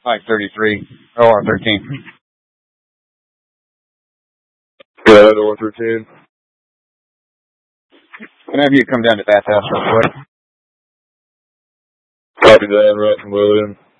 533, OR 13. Go ahead, OR 13. Can I have you come down to bathhouse real quick? Copy that, right from William.